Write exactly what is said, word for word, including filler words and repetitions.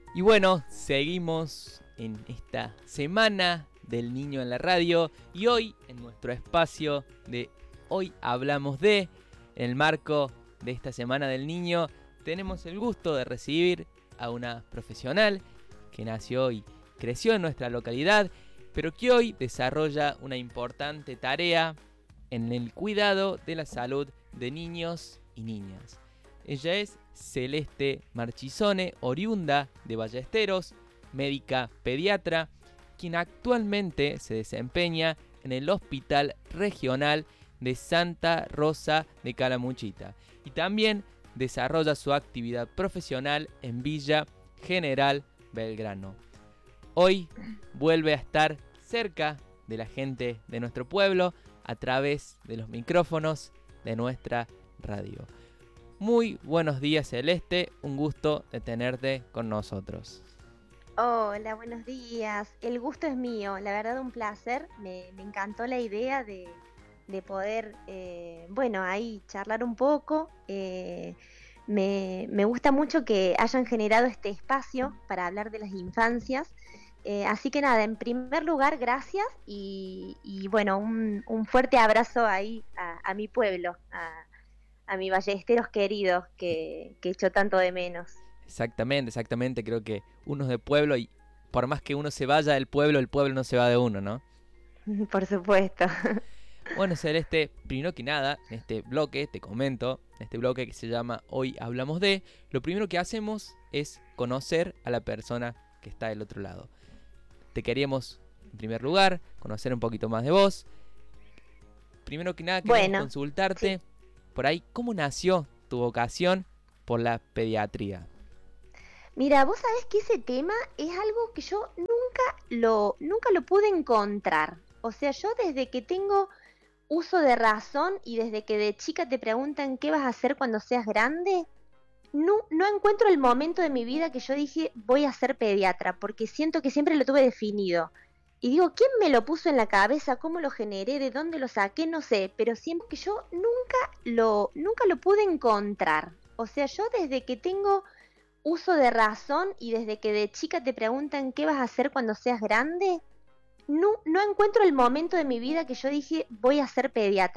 Y bueno, seguimos en esta semana del niño en la radio y hoy en nuestro espacio de Hoy Hablamos de, en el marco de esta semana del niño, tenemos el gusto de recibir a una profesional que nació y creció en nuestra localidad, pero que hoy desarrolla una importante tarea en el cuidado de la salud de niños y niñas. Ella es Celeste Marchisone, oriunda de Ballesteros, médica pediatra, quien actualmente se desempeña en el Hospital Regional de Santa Rosa de Calamuchita y también desarrolla su actividad profesional en Villa General Belgrano. Hoy vuelve a estar cerca de la gente de nuestro pueblo a través de los micrófonos de nuestra radio. Muy buenos días, Celeste, un gusto de tenerte con nosotros. Hola, buenos días. El gusto es mío, la verdad un placer. Me, me encantó la idea de, de poder, eh, bueno, ahí charlar un poco. Eh, me, me gusta mucho que hayan generado este espacio para hablar de las infancias. Eh, así que nada, en primer lugar, gracias y, y bueno, un, un fuerte abrazo ahí a, a mi pueblo, a, a mis ballesteros queridos que, que echo tanto de menos. Exactamente, exactamente, creo que uno es de pueblo y por más que uno se vaya del pueblo, el pueblo no se va de uno, ¿no? Por supuesto. Bueno, Celeste, primero que nada, en este bloque, te comento, en este bloque que se llama Hoy Hablamos de, lo primero que hacemos es conocer a la persona que está del otro lado. Te queríamos, en primer lugar, conocer un poquito más de vos. Primero que nada, queremos Bueno, consultarte sí. por ahí cómo nació tu vocación por la pediatría. Mira, vos sabés que ese tema es algo que yo nunca lo, nunca lo pude encontrar. O sea, yo desde que tengo uso de razón y desde que de chica te preguntan qué vas a hacer cuando seas grande, no, no encuentro el momento de mi vida que yo dije voy a ser pediatra, porque siento que siempre lo tuve definido. Y digo, ¿quién me lo puso en la cabeza? ¿Cómo lo generé? ¿De dónde lo saqué? No sé, pero siento que yo nunca lo, nunca lo pude encontrar. O sea, yo desde que tengo uso de razón y desde que de chica te preguntan qué vas a hacer cuando seas grande, no, no encuentro el momento de mi vida que yo dije voy a ser pediatra.